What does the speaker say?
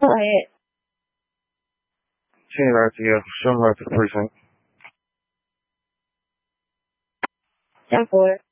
Quiet. Change right to you. Show me right to the precinct. 10-4.